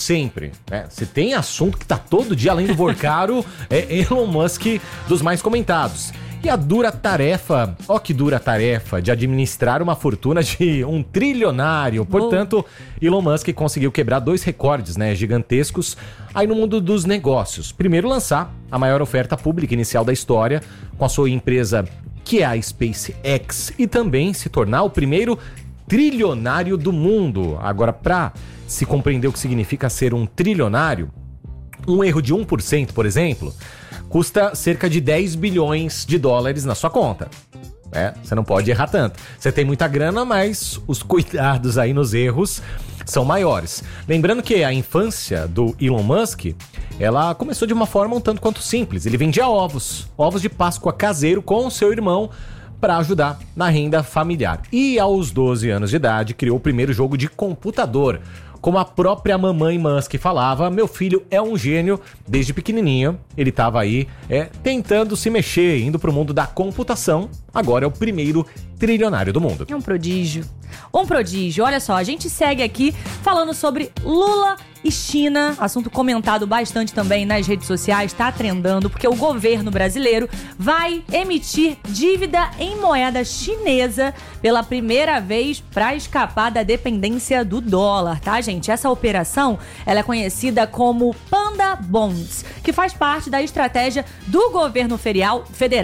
sempre, né? Se tem assunto que tá todo dia, além do Vorcaro, é Elon Musk dos mais comentados. E a dura tarefa, que dura tarefa, de administrar uma fortuna de um trilionário. Portanto, Elon Musk conseguiu quebrar 2 recordes, né, gigantescos aí no mundo dos negócios. Primeiro, lançar a maior oferta pública inicial da história com a sua empresa, que é a SpaceX, e também se tornar o primeiro trilionário do mundo. Agora, para se compreender o que significa ser um trilionário, um erro de 1%, por exemplo, custa cerca de 10 bilhões de dólares na sua conta. Você não pode errar tanto. Você tem muita grana, mas os cuidados aí nos erros são maiores. Lembrando que a infância do Elon Musk, ela começou de uma forma um tanto quanto simples. Ele vendia ovos de Páscoa caseiro com o seu irmão para ajudar na renda familiar. E aos 12 anos de idade, criou o primeiro jogo de computador. Como a própria mamãe Musk falava, meu filho é um gênio. Desde pequenininho, ele estava aí tentando se mexer, indo para o mundo da computação. Agora é o primeiro trilionário do mundo. É um prodígio. Um prodígio. Olha só, a gente segue aqui falando sobre Lula e China, assunto comentado bastante também nas redes sociais, tá trendando, porque o governo brasileiro vai emitir dívida em moeda chinesa pela primeira vez para escapar da dependência do dólar, tá, gente? Essa operação, ela é conhecida como Panda Bonds, que faz parte da estratégia do governo federal,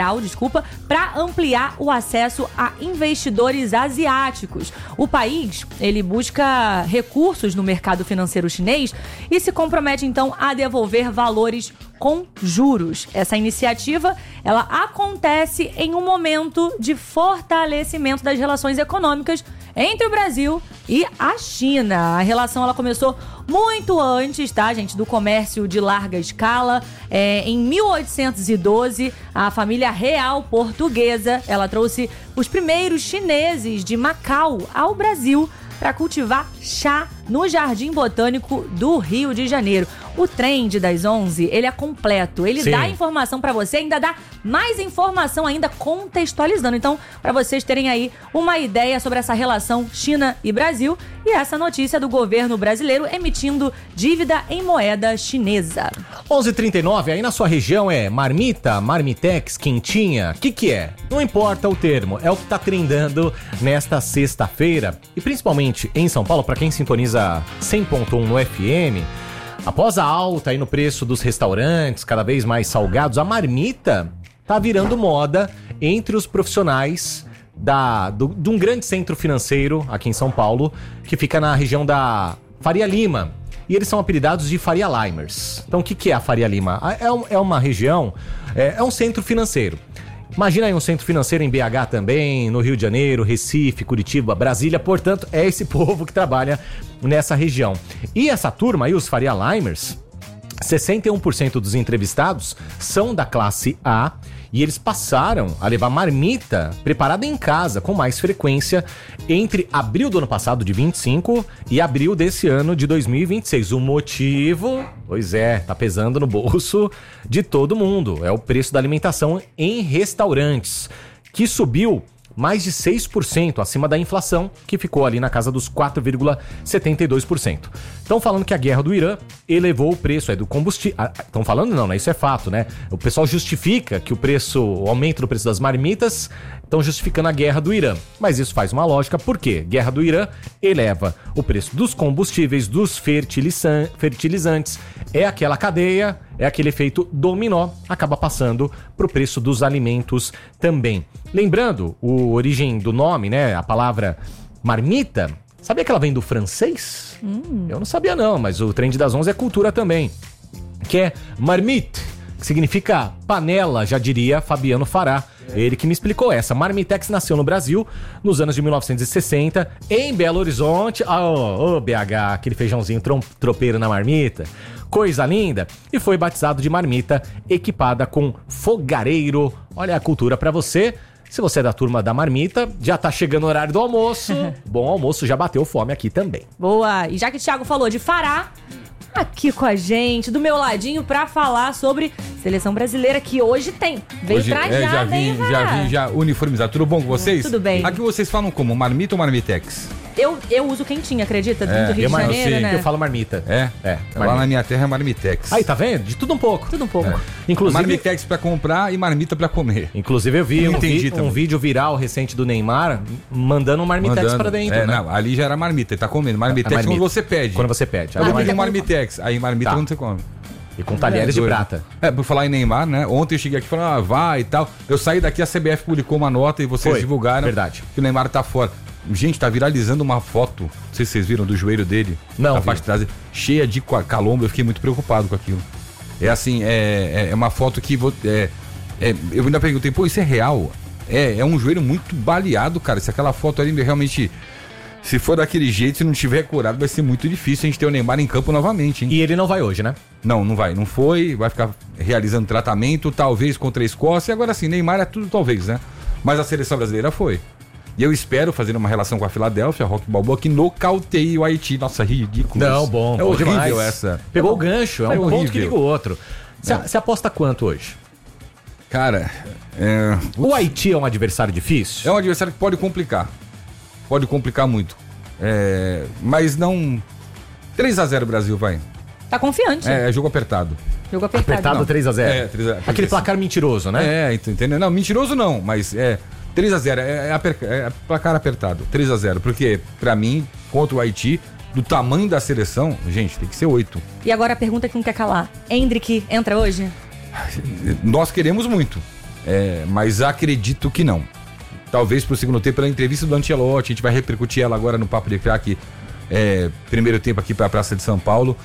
para ampliar o acesso a investidores asiáticos. O país, ele busca recursos no mercado financeiro chinês e se compromete, então, a devolver valores com juros. Essa iniciativa, ela acontece em um momento de fortalecimento das relações econômicas entre o Brasil e a China. A relação, ela começou muito antes, tá, gente, do comércio de larga escala. Em 1812, a família real portuguesa, ela trouxe os primeiros chineses de Macau ao Brasil para cultivar chá no Jardim Botânico do Rio de Janeiro. O Trend das 11, ele é completo. Ele dá informação para você, ainda dá mais informação ainda contextualizando. Então, para vocês terem aí uma ideia sobre essa relação China e Brasil e essa notícia do governo brasileiro emitindo dívida em moeda chinesa. 11h39, aí na sua região é marmita, marmitex, quentinha, o que é? Não importa o termo, é o que tá trendando nesta sexta-feira. E principalmente em São Paulo, para quem sintoniza 100.1 no FM, após a alta aí no preço dos restaurantes, cada vez mais salgados, a marmita tá virando moda entre os profissionais de um grande centro financeiro aqui em São Paulo, que fica na região da Faria Lima. E eles são apelidados de Faria Limers. Então o que é a Faria Lima? É uma região, é um centro financeiro. Imagina aí um centro financeiro em BH também, no Rio de Janeiro, Recife, Curitiba, Brasília. Portanto, é esse povo que trabalha nessa região. E essa turma aí, os Faria Limers, 61% dos entrevistados são da classe A e eles passaram a levar marmita preparada em casa com mais frequência entre abril do ano passado, de 25, e abril desse ano de 2026. O motivo, pois é, tá pesando no bolso de todo mundo. É o preço da alimentação em restaurantes, que subiu mais de 6% acima da inflação, que ficou ali na casa dos 4,72%. Estão falando que a guerra do Irã elevou o preço do combustível. Estão falando não, né? Isso é fato, né? O pessoal justifica que o aumento do preço das marmitas estão justificando a guerra do Irã. Mas isso faz uma lógica, por quê? Guerra do Irã eleva o preço dos combustíveis, dos fertilizantes, é aquela cadeia, é aquele efeito dominó, acaba passando pro preço dos alimentos também. Lembrando, a origem do nome, né? A palavra marmita, sabia que ela vem do francês? Eu não sabia não, mas o Trend das 11 é cultura também. Que é marmite, que significa panela, já diria Fabiano Fará. Ele que me explicou essa. Marmitex nasceu no Brasil nos anos de 1960, em Belo Horizonte. BH, aquele feijãozinho tropeiro na marmita. Coisa linda. E foi batizado de marmita, equipada com fogareiro. Olha a cultura pra você. Se você é da turma da marmita, já tá chegando o horário do almoço. Bom almoço, já bateu fome aqui também. Boa. E já que o Thiago falou de Fará, aqui com a gente, do meu ladinho, pra falar sobre seleção brasileira, que hoje tem. Veio trajada, já vim uniformizado. Tudo bom com vocês? Tudo bem. Aqui vocês falam como? Marmita ou marmitex? Eu uso quentinha, acredita? Do Rio de Janeiro, né? Eu falo marmita. Lá na minha terra é Marmitex. Aí, tá vendo? De tudo um pouco. Tudo um pouco. Inclusive, Marmitex pra comprar e marmita pra comer. Inclusive eu vi um vídeo viral recente do Neymar mandando um Marmitex pra dentro, né? Não, ali já era marmita, ele tá comendo. Marmitex quando você pede. Quando você pede. Eu pedi um Marmitex, aí marmita quando você come. E com talheres de prata. Por falar em Neymar, né? Ontem eu cheguei aqui falando, vai e tal. Eu saí daqui, a CBF publicou uma nota e vocês divulgaram. Verdade. Que o Neymar tá fora. Gente, tá viralizando uma foto, não sei se vocês viram, do joelho dele. Não, na parte de trás, cheia de calombo. Eu fiquei muito preocupado com aquilo. É assim, é uma foto que... eu ainda perguntei, pô, isso é real? É um joelho muito baleado, cara. Se aquela foto ali realmente... Se for daquele jeito, se não tiver curado, vai ser muito difícil a gente ter o Neymar em campo novamente, hein? E ele não vai hoje, né? Não vai. Não foi. Vai ficar realizando tratamento, talvez contra a Escócia. Agora sim, Neymar é tudo talvez, né? Mas a seleção brasileira foi. E eu espero fazer uma relação com a Filadélfia, Rock Balboa, que nocauteie o Haiti. Nossa, ridículo. Não, bom. É horrível demais. essa. Pegou o gancho, é um horrível. ponto que liga o outro. Você aposta quanto hoje? Cara, o Haiti é um adversário difícil? É um adversário que pode complicar. Pode complicar muito. Mas não... 3-0 Brasil, vai. Tá confiante. É jogo apertado. Jogo apertado. 3-0. 3-0. Aquele placar mentiroso, né? Entendeu? Não, mentiroso não, mas 3-0, é placar apertado, 3-0, porque pra mim, contra o Haiti, do tamanho da seleção, gente, tem que ser 8. E agora a pergunta que não quer calar, Endrick entra hoje? Nós queremos muito, mas acredito que não. Talvez pro segundo tempo, pela entrevista do Ancelotti, a gente vai repercutir ela agora no Papo de Craque, primeiro tempo aqui pra Praça de São Paulo.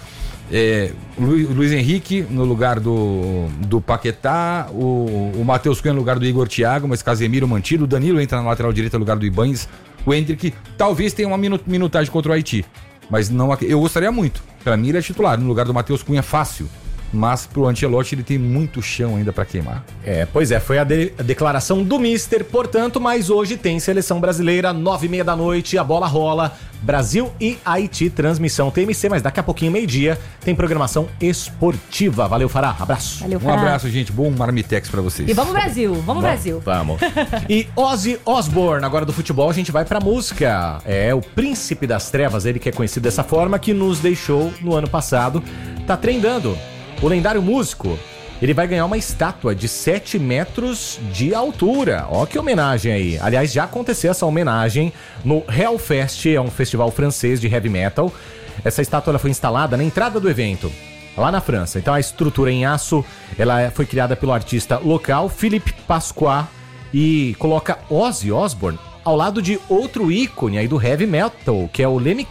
Luiz Henrique no lugar do Paquetá, o Matheus Cunha no lugar do Igor Thiago, mas Casemiro mantido, o Danilo entra na lateral direita no lugar do Ibanez, o Endrick talvez tenha uma minutagem contra o Haiti, mas não, eu gostaria muito, pra mim ele é titular, no lugar do Matheus Cunha fácil, mas pro Ancelotti ele tem muito chão ainda pra queimar. Pois é, foi a declaração do Mister, portanto, mas hoje tem seleção brasileira, 9h30 da noite, a bola rola, Brasil e Haiti, transmissão TMC, mas daqui a pouquinho, meio-dia, tem programação esportiva. Valeu, Fará, abraço. Valeu, Fará. Um abraço, gente, bom Marmitex pra vocês. E vamos Brasil, Brasil. Vamos. E Ozzy Osbourne, agora do futebol, a gente vai pra música. É o príncipe das trevas, ele que é conhecido dessa forma, que nos deixou no ano passado, tá trendando. O lendário músico, ele vai ganhar uma estátua de 7 metros de altura. Ó que homenagem aí. Aliás, já aconteceu essa homenagem no Hellfest, é um festival francês de heavy metal. Essa estátua ela foi instalada na entrada do evento, lá na França. Então a estrutura em aço, ela foi criada pelo artista local, Philippe Pasqua, e coloca Ozzy Osbourne ao lado de outro ícone aí do heavy metal, que é o Lemmy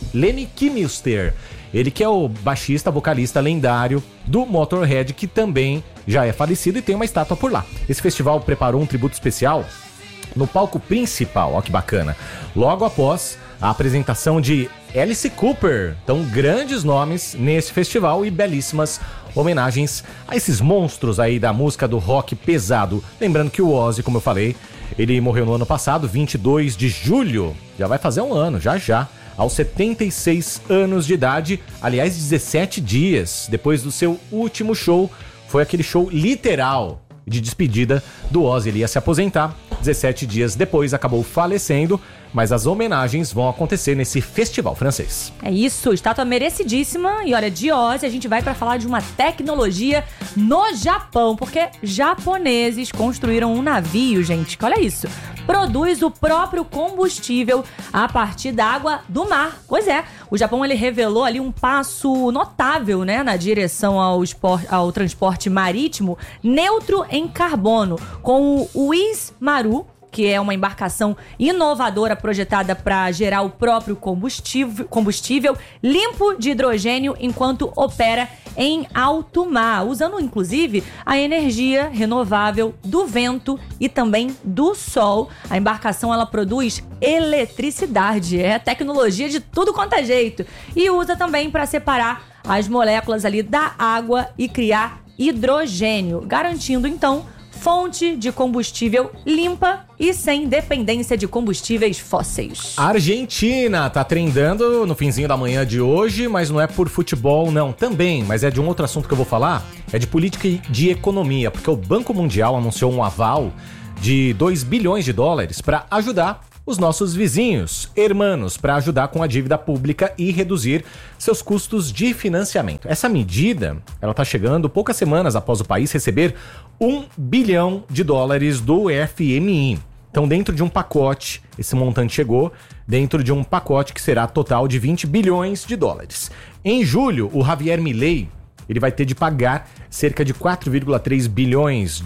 Kilmister. Ele que é o baixista, vocalista lendário do Motorhead, que também já é falecido e tem uma estátua por lá. Esse festival preparou um tributo especial no palco principal, ó que bacana. Logo após a apresentação de Alice Cooper. Então, grandes nomes nesse festival e belíssimas homenagens a esses monstros aí da música do rock pesado. Lembrando que o Ozzy, como eu falei, ele morreu no ano passado, 22 de julho. Já vai fazer um ano, já. Aos 76 anos de idade, aliás, 17 dias depois do seu último show, foi aquele show literal de despedida do Ozzy. Ele ia se aposentar, 17 dias depois acabou falecendo, mas as homenagens vão acontecer nesse festival francês. É isso, estátua merecidíssima. E olha, de Ozzy a gente vai para falar de uma tecnologia no Japão, porque japoneses construíram um navio, gente, que olha isso, produz o próprio combustível a partir da água do mar. Pois é, o Japão ele revelou ali um passo notável, né, na direção ao transporte marítimo neutro em carbono, com o Ismaru, que é uma embarcação inovadora projetada para gerar o próprio combustível limpo de hidrogênio enquanto opera em alto mar, usando inclusive a energia renovável do vento e também do sol. A embarcação ela produz eletricidade, é tecnologia de tudo quanto é jeito, e usa também para separar as moléculas ali da água e criar hidrogênio, garantindo então fonte de combustível limpa e sem dependência de combustíveis fósseis. A Argentina tá trendando no finzinho da manhã de hoje, mas não é por futebol não, também, mas é de um outro assunto que eu vou falar, é de política e de economia, porque o Banco Mundial anunciou um aval de 2 bilhões de dólares para ajudar os nossos vizinhos, hermanos, para ajudar com a dívida pública e reduzir seus custos de financiamento. Essa medida, ela está chegando poucas semanas após o país receber $1 bilhão do FMI. Então, dentro de um pacote, esse montante chegou dentro de um pacote que será total de $20 bilhões. Em julho, o Javier Milei, ele vai ter de pagar cerca de $4,3 bilhões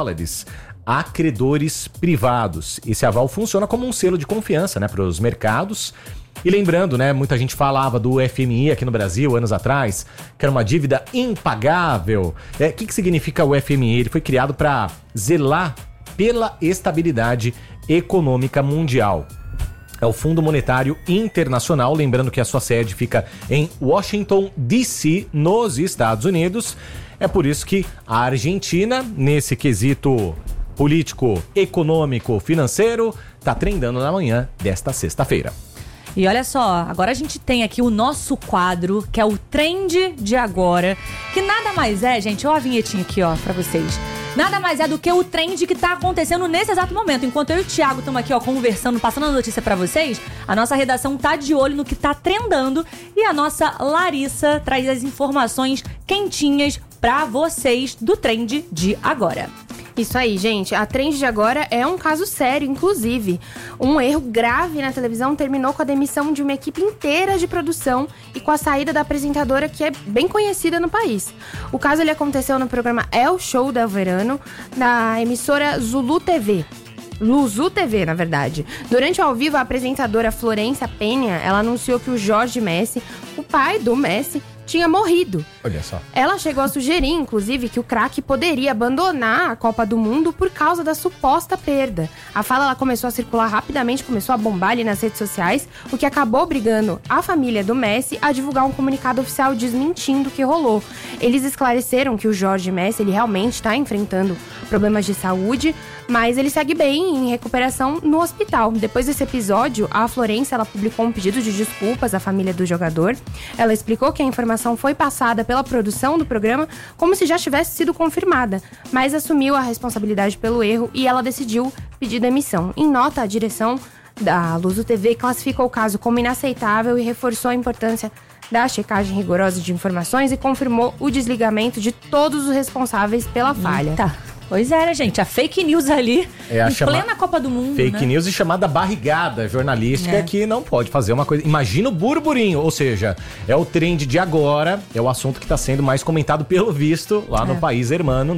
a credores privados. Esse aval funciona como um selo de confiança, né, para os mercados. E lembrando, né, muita gente falava do FMI aqui no Brasil anos atrás, que era uma dívida impagável. O que significa o FMI? Ele foi criado para zelar pela estabilidade econômica mundial. É o Fundo Monetário Internacional, lembrando que a sua sede fica em Washington, D.C., nos Estados Unidos. É por isso que a Argentina, nesse quesito político, econômico, financeiro, está trendando na manhã desta sexta-feira. E olha só, agora a gente tem aqui o nosso quadro, que é o Trend de Agora, que nada mais é, gente, ó a vinhetinha aqui, ó, pra vocês. Nada mais é do que o trend que tá acontecendo nesse exato momento. Enquanto eu e o Thiago estamos aqui, ó, conversando, passando a notícia pra vocês, a nossa redação tá de olho no que tá trendando e a nossa Larissa traz as informações quentinhas pra vocês do Trend de Agora. Isso aí, gente. A Trend de Agora é um caso sério, inclusive. Um erro grave na televisão terminou com a demissão de uma equipe inteira de produção e com a saída da apresentadora, que é bem conhecida no país. O caso ele aconteceu no programa El Show del Verano, na emissora Zulu TV. Luzu TV, na verdade. Durante o ao vivo, a apresentadora Florencia Penha, ela anunciou que o Jorge Messi, o pai do Messi, tinha morrido. Olha só. Ela chegou a sugerir, inclusive, que o craque poderia abandonar a Copa do Mundo por causa da suposta perda. A fala ela começou a circular rapidamente, começou a bombar ali nas redes sociais, o que acabou obrigando a família do Messi a divulgar um comunicado oficial desmentindo o que rolou. Eles esclareceram que o Jorge Messi ele realmente está enfrentando problemas de saúde, mas ele segue bem em recuperação no hospital. Depois desse episódio, a Florencia ela publicou um pedido de desculpas à família do jogador. Ela explicou que a informação foi passada pela produção do programa como se já tivesse sido confirmada, mas assumiu a responsabilidade pelo erro e ela decidiu pedir demissão. Em nota, a direção da Luzu TV classificou o caso como inaceitável e reforçou a importância da checagem rigorosa de informações e confirmou o desligamento de todos os responsáveis pela falha. Tá. Pois é, gente, a fake news ali, em plena Copa do Mundo, fake news e chamada barrigada jornalística que não pode fazer uma coisa... Imagina o burburinho, ou seja, é o trend de agora, é o assunto que está sendo mais comentado pelo visto lá no país hermano,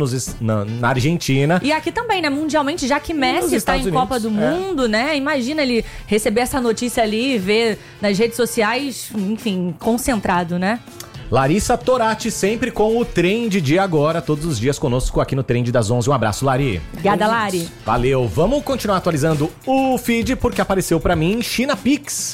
na Argentina. E aqui também, né, mundialmente, já que Messi está em Copa do Mundo, né, imagina ele receber essa notícia ali e ver nas redes sociais, enfim, concentrado, né? Larissa Torati, sempre com o Trend de Agora, todos os dias conosco aqui no Trend das 11. Um abraço, Lari. Obrigada, Lari. Valeu. Vamos continuar atualizando o feed, porque apareceu pra mim China Pix.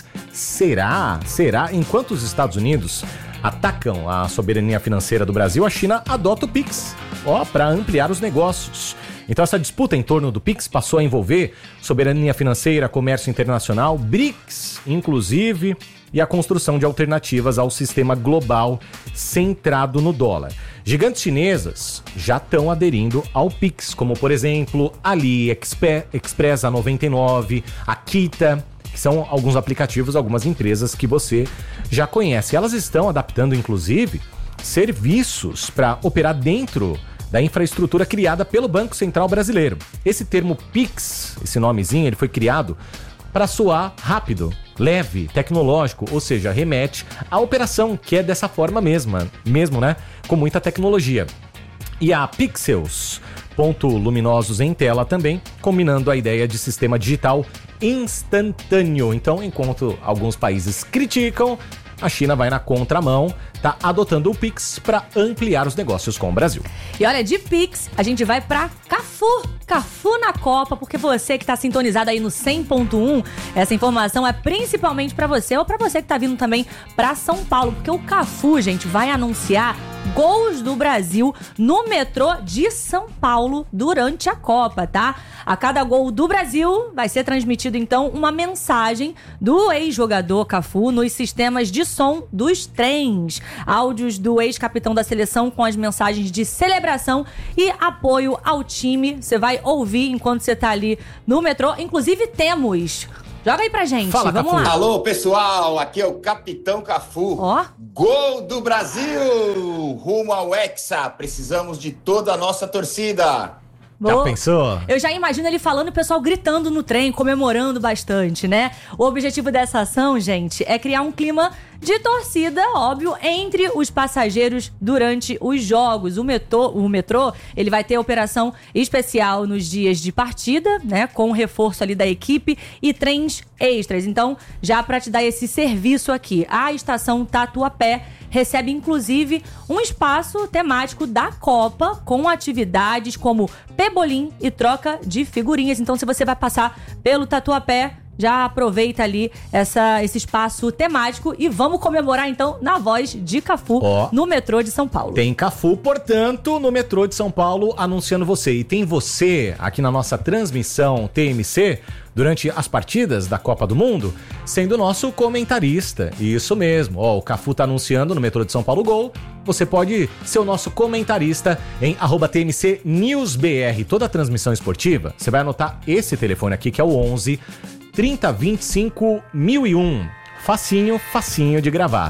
Será? Enquanto os Estados Unidos atacam a soberania financeira do Brasil, a China adota o Pix, para ampliar os negócios. Então essa disputa em torno do Pix passou a envolver soberania financeira, comércio internacional, BRICS, inclusive, e a construção de alternativas ao sistema global centrado no dólar. Gigantes chinesas já estão aderindo ao Pix, como por exemplo a AliExpress, a 99, a Kita, que são alguns aplicativos, algumas empresas que você já conhece. Elas estão adaptando, inclusive, serviços para operar dentro da infraestrutura criada pelo Banco Central Brasileiro. Esse termo Pix, esse nomezinho, ele foi criado para soar rápido, leve, tecnológico, ou seja, remete à operação que é dessa forma mesmo, né? Com muita tecnologia. E a Pixels, ponto luminosos em tela também, combinando a ideia de sistema digital instantâneo. Então, enquanto alguns países criticam, a China vai na contramão, tá adotando o Pix para ampliar os negócios com o Brasil. E olha, de Pix, a gente vai para Cafu na Copa, porque você que tá sintonizado aí no 100.1, essa informação é principalmente para você, ou para você que tá vindo também para São Paulo, porque o Cafu, gente, vai anunciar gols do Brasil no metrô de São Paulo durante a Copa, tá? A cada gol do Brasil vai ser transmitido, então, uma mensagem do ex-jogador Cafu nos sistemas de som dos trens. Áudios do ex-capitão da seleção com as mensagens de celebração e apoio ao time. Você vai ouvir enquanto você tá ali no metrô. Inclusive, temos Joga aí pra gente, Fala, vamos Cafu. lá. Alô, pessoal, aqui é o Capitão Cafu. Ó. Gol do Brasil! Rumo ao Hexa, precisamos de toda a nossa torcida. Já Boa. pensou? Eu já imagino ele falando e o pessoal gritando no trem, comemorando bastante, né? O objetivo dessa ação, gente, é criar um clima de torcida, óbvio, entre os passageiros durante os jogos. O metrô, ele vai ter operação especial nos dias de partida, né? Com o reforço ali da equipe e trens extras. Então, já pra te dar esse serviço aqui, a estação Tatuapé recebe, inclusive, um espaço temático da Copa com atividades como pebolim e troca de figurinhas. Então, se você vai passar pelo Tatuapé, já aproveita ali esse espaço temático e vamos comemorar, então, na voz de Cafu, no metrô de São Paulo. Tem Cafu, portanto, no metrô de São Paulo anunciando você. E tem você aqui na nossa transmissão TMC durante as partidas da Copa do Mundo, sendo nosso comentarista. Isso mesmo. O Cafu tá anunciando no metrô de São Paulo Gol. Você pode ser o nosso comentarista em @TMC NewsBR. Toda a transmissão esportiva, você vai anotar esse telefone aqui, que é o 11 3025 1001. Facinho, facinho de gravar.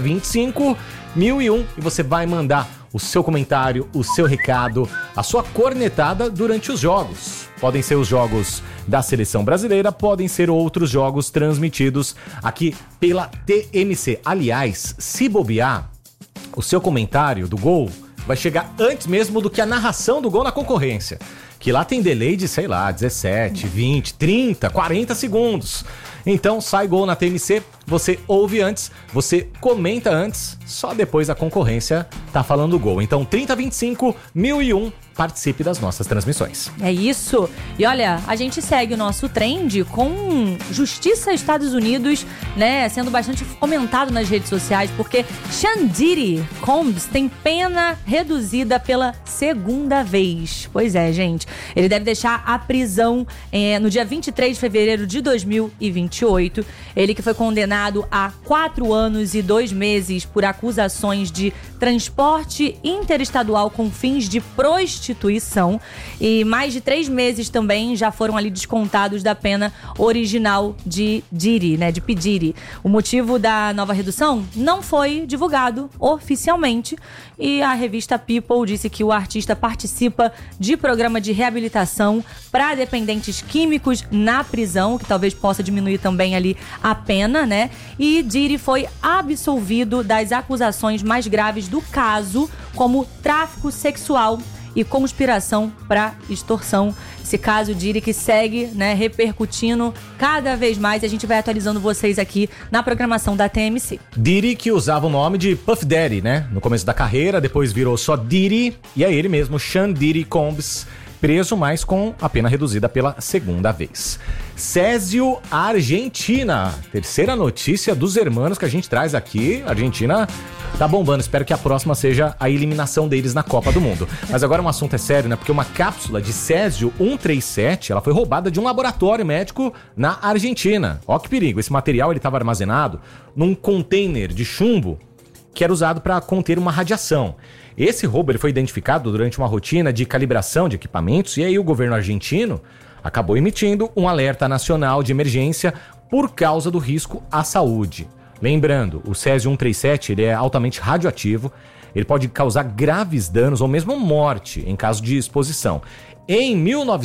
3025 1001 e você vai mandar o seu comentário, o seu recado, a sua cornetada durante os jogos. Podem ser os jogos da seleção brasileira, podem ser outros jogos transmitidos aqui pela TMC. Aliás, se bobear, o seu comentário do gol vai chegar antes mesmo do que a narração do gol na concorrência. Que lá tem delay de, sei lá, 17, 20, 30, 40 segundos. Então, sai gol na TMC, você ouve antes, você comenta antes, só depois a concorrência tá falando gol. Então, 3025 1001, participe das nossas transmissões. É isso. E olha, a gente segue o nosso trend com Justiça Estados Unidos, né, sendo bastante comentado nas redes sociais, porque Sean Diddy Combs tem pena reduzida pela segunda vez. Pois é, gente. Ele deve deixar a prisão no dia 23 de fevereiro de 2028. Ele que foi condenado a 4 anos e 2 meses por acusações de transporte interestadual com fins de prostituição. E mais de 3 meses também já foram ali descontados da pena original de Diddy, né, de P. Diddy. O motivo da nova redução não foi divulgado oficialmente e a revista People disse que o artista participa de programa de reabilitação para dependentes químicos na prisão, que talvez possa diminuir também ali a pena, né? E Diddy foi absolvido das acusações mais graves do caso, como tráfico sexual e conspiração para extorsão. Esse caso, Diddy, que segue, né, repercutindo cada vez mais. A gente vai atualizando vocês aqui na programação da TMC. Diddy, que usava o nome de Puff Daddy, né? No começo da carreira, depois virou só Diddy. E é ele mesmo, Sean Diddy Combs, preso, mas com a pena reduzida pela segunda vez. Césio, Argentina. Terceira notícia dos hermanos que a gente traz aqui. A Argentina tá bombando. Espero que a próxima seja a eliminação deles na Copa do Mundo. Mas agora um assunto é sério, né? Porque uma cápsula de Césio 137, ela foi roubada de um laboratório médico na Argentina. Ó que perigo. Esse material, ele estava armazenado num container de chumbo que era usado para conter uma radiação. Esse roubo, ele foi identificado durante uma rotina de calibração de equipamentos e aí o governo argentino acabou emitindo um alerta nacional de emergência por causa do risco à saúde. Lembrando, o Césio 137, ele é altamente radioativo, ele pode causar graves danos ou mesmo morte em caso de exposição. Em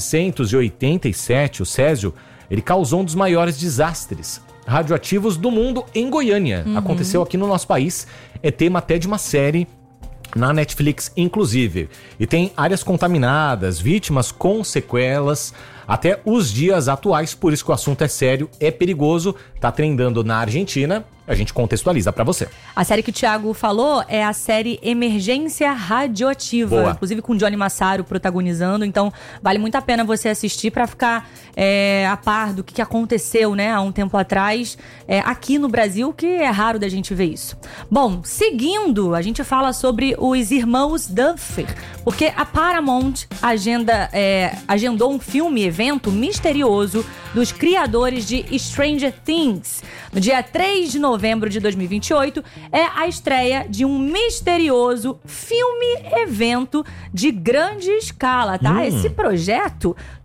1987, o Césio, ele causou um dos maiores desastres radioativos do mundo em Goiânia. Aconteceu aqui no nosso país, é tema até de uma série na Netflix, inclusive. E tem áreas contaminadas, vítimas com sequelas, até os dias atuais, por isso que o assunto é sério, é perigoso, tá trendando na Argentina, a gente contextualiza pra você. A série que o Thiago falou é a série Emergência Radioativa, Boa. inclusive com o Johnny Massaro protagonizando, então vale muito a pena você assistir pra ficar a par do que aconteceu, né, há um tempo atrás, aqui no Brasil, que é raro da gente ver isso. Bom, seguindo, a gente fala sobre os irmãos Duffer, porque a Paramount agendou um filme-evento misterioso dos criadores de Stranger Things. No dia 3 de novembro de 2028, é a estreia de um misterioso filme-evento de grande escala, tá? Esse projeto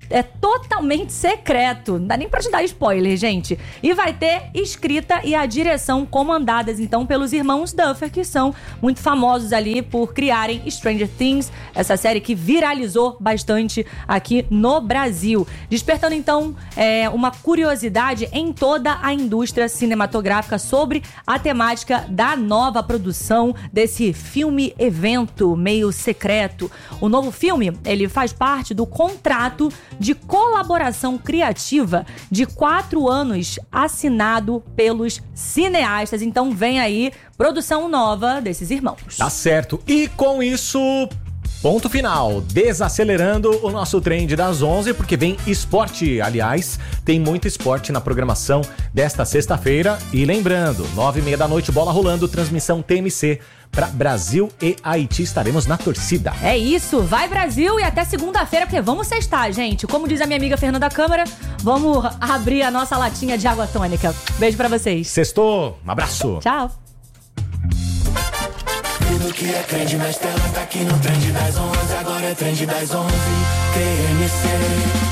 é totalmente secreto. Não dá nem pra te dar spoiler, gente. E vai ter escrita e a direção comandadas, então, pelos irmãos Duffer, que são muito famosos ali por criarem Stranger Things, essa série que viralizou bastante aqui no Brasil. Despertando, então, uma curiosidade em toda a indústria cinematográfica sobre a temática da nova produção desse filme-evento meio secreto. O novo filme, ele faz parte do contrato de colaboração criativa de 4 anos assinado pelos cineastas. Então vem aí produção nova desses irmãos. Tá certo. E com isso, ponto final. Desacelerando o nosso trend das 11, porque vem esporte. Aliás, tem muito esporte na programação desta sexta-feira. E lembrando, 9h30 da noite, bola rolando, transmissão TMC para Brasil e Haiti. Estaremos na torcida. É isso, vai Brasil e até segunda-feira, porque vamos sextar, gente. Como diz a minha amiga Fernanda Câmara, vamos abrir a nossa latinha de água tônica. Beijo pra vocês. Sextou, um abraço. Tchau. Tudo que é trend nas telas tá aqui no trend das 11. Agora é trend das 11, TMC.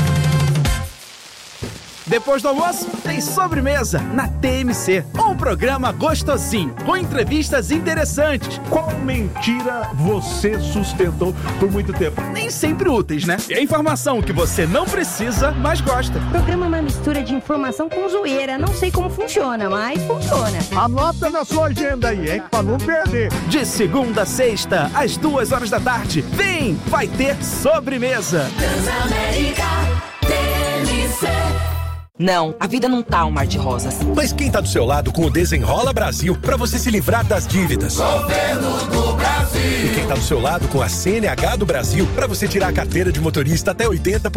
Depois do almoço, tem sobremesa na TMC. Um programa gostosinho, com entrevistas interessantes. Qual mentira você sustentou por muito tempo? Nem sempre úteis, né? E a informação que você não precisa, mas gosta. O programa é uma mistura de informação com zoeira. Não sei como funciona, mas funciona. Anota na sua agenda aí, hein? Pra não perder. De segunda a sexta, às 2h da tarde. Vem, vai ter sobremesa. Transamérica, TMC. Não, a vida não tá um mar de rosas. Mas quem tá do seu lado com o Desenrola Brasil pra você se livrar das dívidas? Governo do Brasil. E quem tá do seu lado com a CNH do Brasil pra você tirar a carteira de motorista até 80%